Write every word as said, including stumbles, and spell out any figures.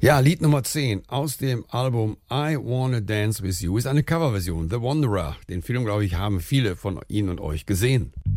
Ja, Lied Nummer zehn aus dem Album I Wanna Dance With You ist eine Coverversion, The Wanderer. Den Film, glaube ich, haben viele von Ihnen und euch gesehen.